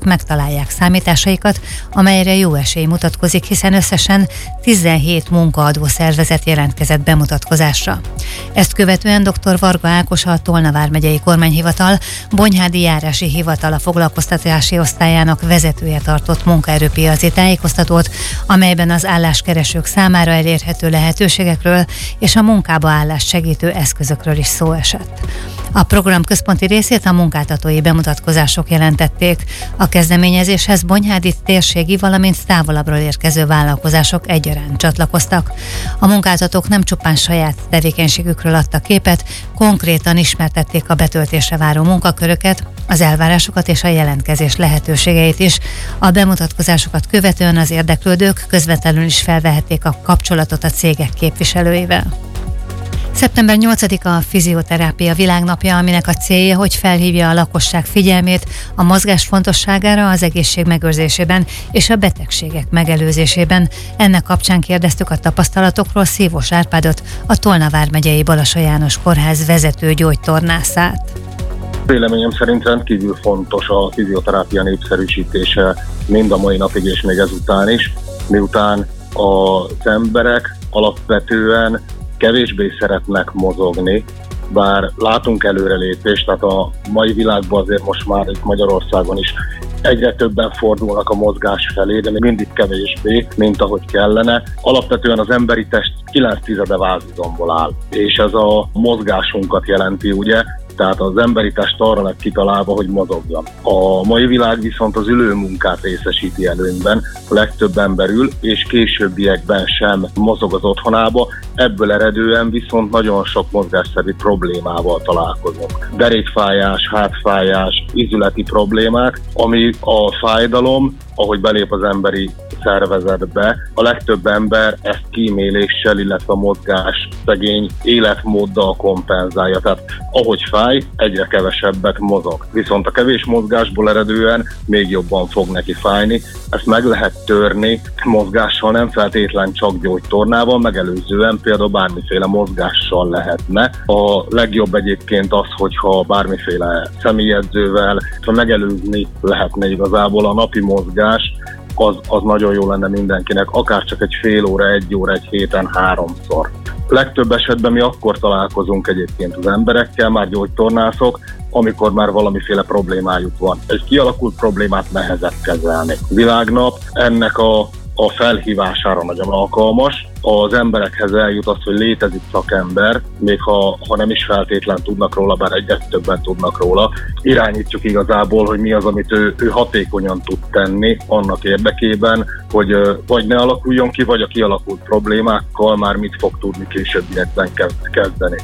megtalálják számításaikat, amelyre jó esély mutatkozik, hiszen összesen 17 munkaadó szervezet jelentkezett bemutatkozásra. Ezt követően dr. Varga Ákos, a Tolna vármegyei kormányhivatal Bonyhádi járási hivatala foglalkoztatási osztályának vezetője tartott munkaerőpiaci tájékoztatót, amelyben az álláskeresők számára elérhető lehetőségekről és a munkába állást segítő eszközökről is szó esett. A program központi részét a munkáltatói bemutatkozások jelentették. A kezdeményezéshez Bonyhádi térségi, valamint távolabbról érkező vállalkozások egyaránt csatlakoztak. A munkáltatók nem csupán saját tevékenységükről adtak képet, konkrétan ismertették a betöltésre váró munkaköröket, az elvárásokat és a jelentkezés lehetőségeit is. A bemutatkozásokat követően az érdeklődők közvetlenül is felvehették a kapcsolatot a cégek képviselőivel. Szeptember 8-a a fizioterápia világnapja, aminek a célja, hogy felhívja a lakosság figyelmét a mozgás fontosságára az egészség megőrzésében és a betegségek megelőzésében. Ennek kapcsán kérdeztük a tapasztalatokról Szívós Árpádot, a Tolna vármegyei Balassa János Kórház vezető gyógytornászát. Véleményem szerint rendkívül fontos a fizioterápia népszerűsítése mind a mai napig és még ezután is, miután az emberek alapvetően kevésbé szeretnek mozogni, bár látunk előrelépést, tehát a mai világban azért most már itt Magyarországon is egyre többen fordulnak a mozgás felé, de még mindig kevésbé, mint ahogy kellene. Alapvetően az emberi test 9/10 vázizomból áll, és ez a mozgásunkat jelenti, ugye? Tehát az emberi test arra lett kitalálva, hogy mozogjon. A mai világ viszont az ülőmunkát részesíti előnyben, a legtöbb ember ül, és későbbiekben sem mozog az otthonába, ebből eredően viszont nagyon sok mozgásszervi problémával találkozunk. Derékfájás, hátfájás, izületi problémák, ami a fájdalom, ahogy belép az emberi szervezetbe, a legtöbb ember ezt kíméléssel, illetve a mozgás szegény életmóddal kompenzálja. Tehát ahogy fáj, egyre kevesebbet mozog. Viszont a kevés mozgásból eredően még jobban fog neki fájni. Ezt meg lehet törni mozgással, nem feltétlen csak gyógytornával, megelőzően például bármiféle mozgással lehetne. A legjobb egyébként az, hogyha bármiféle személyedzővel megelőzni lehetne igazából a napi mozgás, az nagyon jó lenne mindenkinek, akár csak egy fél óra, 1 óra, egy héten 3-szor. Legtöbb esetben mi akkor találkozunk egyébként az emberekkel, már gyógytornászok, amikor már valamiféle problémájuk van. Egy kialakult problémát nehezebb kezelni. Világnap ennek a felhívására nagyon alkalmas. Az emberekhez eljut az, hogy létezik szakember, még ha nem is feltétlen tudnak róla, bár egyre többen tudnak róla. Irányítjuk igazából, hogy mi az, amit ő hatékonyan tud tenni annak érdekében, hogy vagy ne alakuljon ki, vagy a kialakult problémákkal már mit fog tudni későbbiekben kezdeni.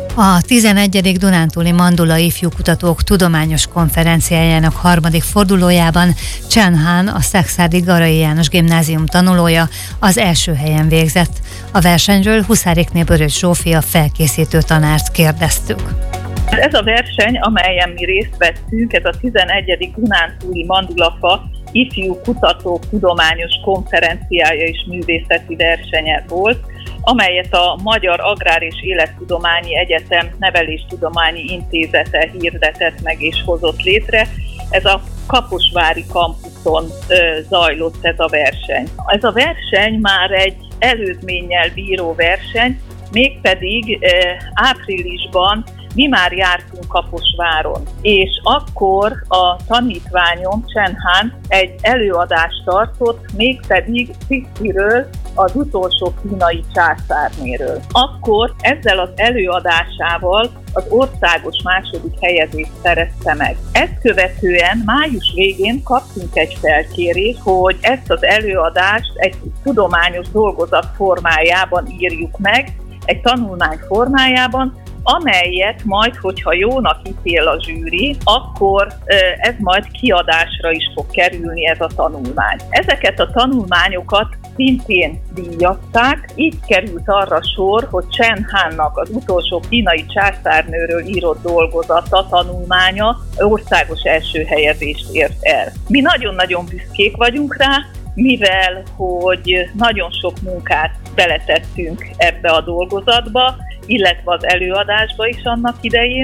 A 11. Dunántúli Mandula Ifjúkutatók Tudományos Konferenciájának 3. fordulójában Chen Han, a Szekszárdi Garai János Gimnázium tanulója az első helyen végzett. A versenyről Huszárikné Börös Zsófia felkészítő tanárt kérdeztük. Ez a verseny, amelyen mi részt vettünk, ez a 11. Dunántúli Mandulafa Ifjú Kutatók Tudományos Konferenciája és Művészeti Versenye volt, amelyet a Magyar Agrár és Élettudományi Egyetem Neveléstudományi Intézete hirdetett meg és hozott létre. Ez a Kaposvári kampuszon zajlott ez a verseny. Ez a verseny már egy előzménnyel bíró verseny, mégpedig áprilisban mi már jártunk Kaposváron, és akkor a tanítványom Chen Han egy előadást tartott, mégpedig Cixi-ről, az utolsó kínai császárnéről. Akkor ezzel az előadásával az országos második helyezést szerezte meg. Ezt követően május végén kaptunk egy felkérést, hogy ezt az előadást egy tudományos dolgozat formájában írjuk meg, egy tanulmány formájában, amelyet majd, hogyha jónak ítél a zsűri, akkor ez majd kiadásra is fog kerülni ez a tanulmány. Ezeket a tanulmányokat szintén díjazták, így került arra sor, hogy Chen Hannak az utolsó kínai császárnőről írott dolgozata, tanulmánya országos első helyezést ért el. Mi nagyon-nagyon büszkék vagyunk rá, mivel hogy nagyon sok munkát beletettünk ebbe a dolgozatba, illetve az előadásba is annak idején,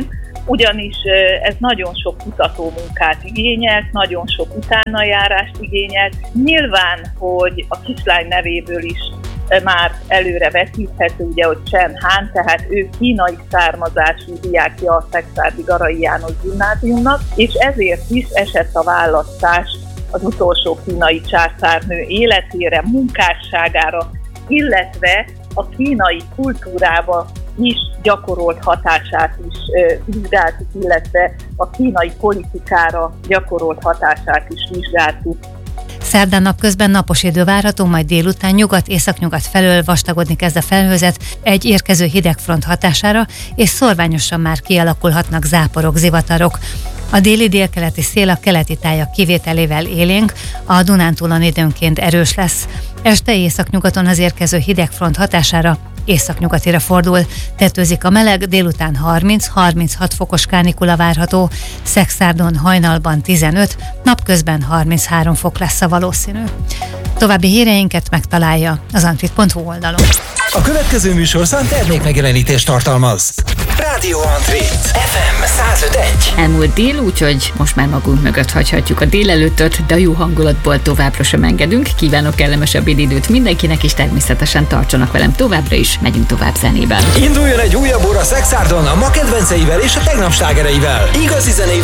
ugyanis ez nagyon sok kutatómunkát igényelt, nagyon sok utánajárást igényelt. Nyilván, hogy a kislány nevéből is már előre vetíthető, ugye, hogy Chen Han, tehát ő kínai származású diákja a Szekszárdi Garai János Gimnáziumnak, és ezért is esett a választás az utolsó kínai császárnő életére, munkásságára, illetve a kínai kultúrába is gyakorolt hatását is vizsgáltuk, illetve a kínai politikára gyakorolt hatását is vizsgáltuk. Szerdán napközben napos idő várható, majd délután nyugat-északnyugat felől vastagodni kezd a felhőzet egy érkező hidegfront hatására, és szorványosan már kialakulhatnak záporok, zivatarok. A déli-délkeleti szél a keleti tájak kivételével élénk, a Dunántúlon időnként erős lesz. Este északnyugaton az érkező hidegfront hatására északnyugatira fordul. Tetőzik a meleg, délután 30-36 fokos kánikula várható, Szekszárdon hajnalban 15, napközben 33 fok lesz a valószínű. További híreinket megtalálja az antrit.hu oldalon. A következő műsorszám termékmegjelenítést tartalmaz. Rádió Antrit, FM 105.1. Elmúlt dél, úgyhogy most már magunk mögött hagyhatjuk a délelőttöt, de a jó hangulatból továbbra sem engedünk. Kívánok kellemesebb időt mindenkinek, és természetesen tartsanak velem továbbra is, megyünk tovább zenében. Induljon egy újabb óra Szekszárdon a ma kedvenceivel és a tegnap slágereivel. Igazi zenei